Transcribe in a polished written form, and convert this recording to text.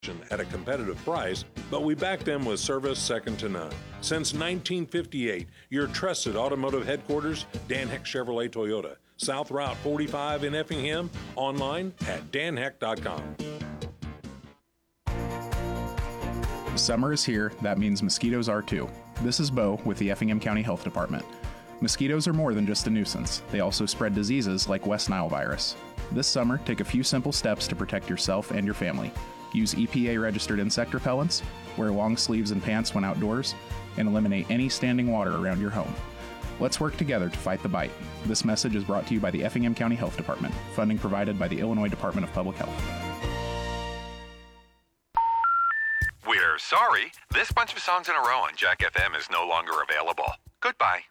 at a competitive price, but we back them with service second to none. Since 1958, your trusted automotive headquarters, Dan Heck Chevrolet Toyota, South Route 45 in Effingham, online at danheck.com. Summer is here. That means mosquitoes are too. This is Bo with the Effingham County Health Department. Mosquitoes are more than just a nuisance. They also spread diseases like West Nile virus. This summer, take a few simple steps to protect yourself and your family. Use EPA-registered insect repellents, wear long sleeves and pants when outdoors, and eliminate any standing water around your home. Let's work together to fight the bite. This message is brought to you by the Effingham County Health Department. Funding provided by the Illinois Department of Public Health. We're sorry. This bunch of songs in a row on Jack FM is no longer available. Goodbye.